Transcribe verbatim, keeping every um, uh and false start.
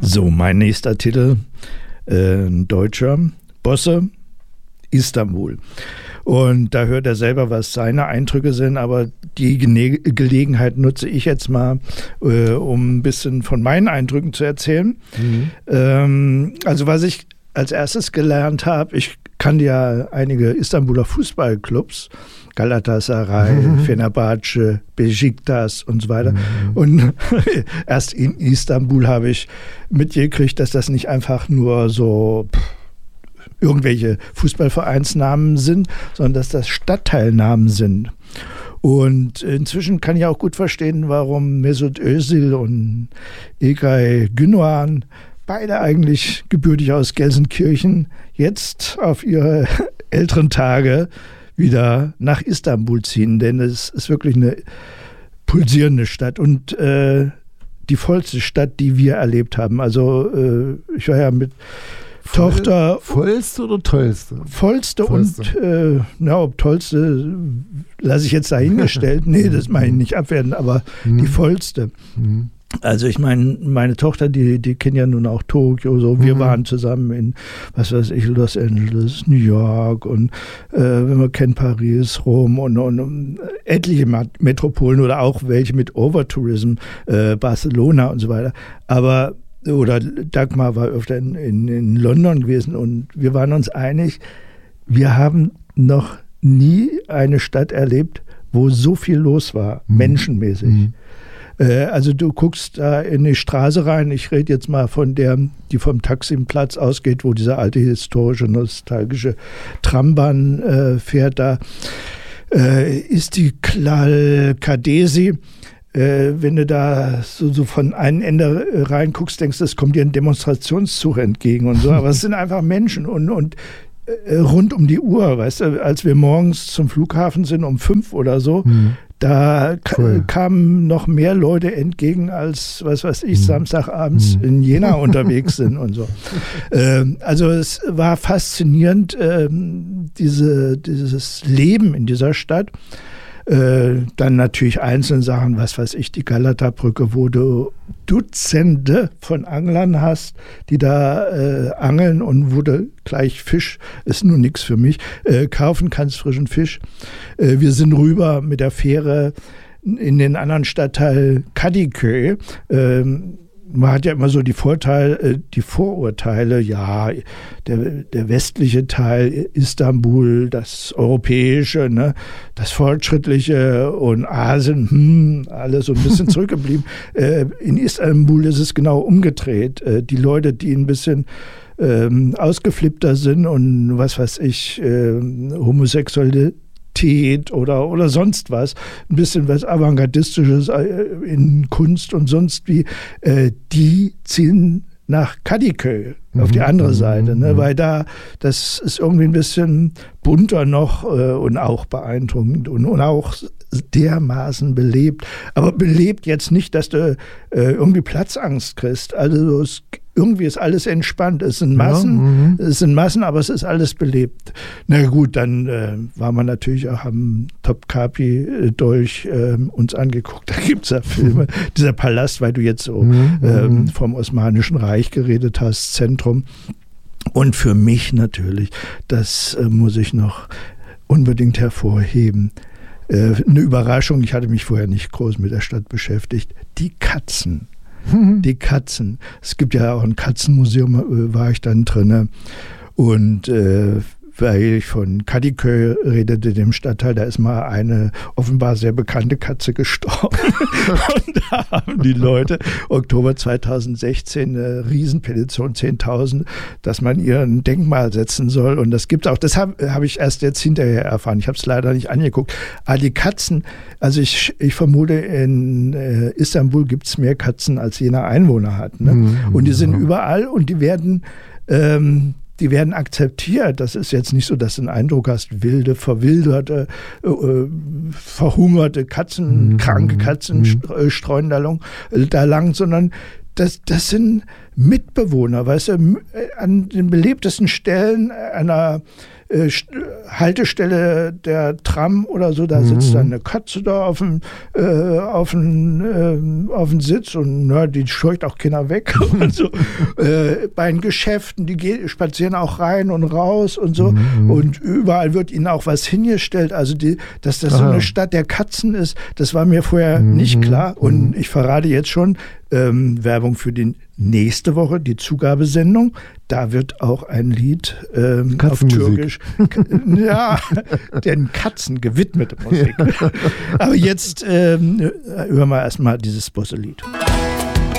So, mein nächster Titel, äh, ein Deutscher, Bosse, Istanbul. Und da hört er selber, was seine Eindrücke sind, aber die Gene- Gelegenheit nutze ich jetzt mal, äh, um ein bisschen von meinen Eindrücken zu erzählen. Mhm. Ähm, also was ich als erstes gelernt habe, ich kannte ja einige Istanbuler Fußballclubs, Galatasaray, mhm. Fenerbahce, Beşiktaş und so weiter. Mhm. Und erst in Istanbul habe ich mitgekriegt, dass das nicht einfach nur so pff, irgendwelche Fußballvereinsnamen sind, sondern dass das Stadtteilnamen sind. Und inzwischen kann ich auch gut verstehen, warum Mesut Özil und İlkay Gündoğan, beide eigentlich gebürtig aus Gelsenkirchen, jetzt auf ihre älteren Tage wieder nach Istanbul ziehen. Denn es ist wirklich eine pulsierende Stadt und äh, die vollste Stadt, die wir erlebt haben. Also äh, ich war ja mit Voll, Tochter. Vollste oder tollste? Vollste, Vollste. und, äh, na, ob tollste, lasse ich jetzt dahingestellt. Nee, das meine ich nicht abwerten, aber mhm. die vollste. Mhm. Also ich meine, meine Tochter, die, die kennt ja nun auch Tokio, so. Wir mhm. waren zusammen in, was weiß ich, Los Angeles, New York und äh, wenn man kennt Paris, Rom und, und, und etliche Metropolen oder auch welche mit Overtourism, äh, Barcelona und so weiter. Aber oder Dagmar war öfter in, in, in London gewesen und wir waren uns einig, wir haben noch nie eine Stadt erlebt, wo so viel los war, mhm. menschenmäßig. Mhm. Äh, also du guckst da in die Straße rein, ich rede jetzt mal von der, die vom Taksimplatz ausgeht, wo diese alte historische, nostalgische Trambahn äh, fährt, da äh, ist die Klal Kadesi. Äh, wenn du da so, so von einem Ende reinguckst, denkst du, es kommt dir ein Demonstrationszug entgegen und so. Aber es sind einfach Menschen und, und äh, rund um die Uhr, weißt du, als wir morgens zum Flughafen sind um fünf oder so, mhm. da cool. kamen noch mehr Leute entgegen als, was weiß ich, mhm. Samstagabends mhm. in Jena unterwegs sind und so. Ähm, also es war faszinierend, ähm, diese, dieses Leben in dieser Stadt. Äh, dann natürlich einzelne Sachen, was weiß ich, die Galata-Brücke, wo du Dutzende von Anglern hast, die da äh, angeln und wo du gleich Fisch, ist nur nichts für mich, äh, kaufen kannst, frischen Fisch. Äh, wir sind rüber mit der Fähre in den anderen Stadtteil Kadıköy. Ähm, Man hat ja immer so die Vorteile, die Vorurteile, ja, der, der westliche Teil, Istanbul, das europäische, ne, das fortschrittliche und Asien, hm, alles so ein bisschen zurückgeblieben. äh, in Istanbul ist es genau umgedreht. Äh, die Leute, die ein bisschen ähm, ausgeflippter sind und was weiß ich, äh, homosexuelle oder, oder sonst was, ein bisschen was Avantgardistisches in Kunst und sonst wie, äh, die ziehen nach Kadıköy, mhm. auf die andere Seite, ne? Mhm. Weil da, das ist irgendwie ein bisschen bunter noch äh, und auch beeindruckend und, und auch dermaßen belebt. Aber belebt jetzt nicht, dass du äh, irgendwie Platzangst kriegst. Also es irgendwie ist alles entspannt. Es sind Massen, ja, mhm. es sind Massen, aber es ist alles belebt. Na gut, dann äh, war man natürlich auch am Topkapi-Dolch äh, uns angeguckt. Da gibt es ja Filme. Dieser Palast, weil du jetzt so mhm. ähm, vom Osmanischen Reich geredet hast, Zentrum. Und für mich natürlich, das äh, muss ich noch unbedingt hervorheben, äh, eine Überraschung, ich hatte mich vorher nicht groß mit der Stadt beschäftigt, die Katzen. Die Katzen. Es gibt ja auch ein Katzenmuseum, äh, war ich dann drin. Und äh, weil ich von Kadıköy redete, dem Stadtteil, da ist mal eine offenbar sehr bekannte Katze gestorben. Und da haben die Leute Oktober zweitausendsechzehn eine Riesenpetition, zehntausend, dass man ihr ein Denkmal setzen soll. Und das gibt es auch. Das habe hab ich erst jetzt hinterher erfahren. Ich habe es leider nicht angeguckt. Aber die Katzen, also ich, ich vermute, in äh, Istanbul gibt es mehr Katzen, als jener Einwohner hat. Ne? Mhm, und die sind ja. überall und die werden... Ähm, Die werden akzeptiert. Das ist jetzt nicht so, dass du einen Eindruck hast, wilde, verwilderte, äh, verhungerte Katzen, mhm. kranke Katzen mhm. streuen da lang, da lang, sondern das, das sind Mitbewohner, weißt du, an den belebtesten Stellen einer äh, Haltestelle der Tram oder so, da sitzt mhm. dann eine Katze da auf dem, äh, auf dem, äh, auf dem Sitz und na, die scheucht auch keiner weg. und so. äh, bei den Geschäften, die gehen, spazieren auch rein und raus und so. Mhm. Und überall wird ihnen auch was hingestellt. Also, die, dass das Aha. so eine Stadt der Katzen ist, das war mir vorher mhm. nicht klar. Und ich verrate jetzt schon, ähm, Werbung für die nächste Woche, die Zugabesendung. Da wird auch ein Lied ähm, auf Türkisch, ja, den Katzen gewidmete Musik. Aber jetzt ähm, hören wir erstmal dieses Bosse-Lied.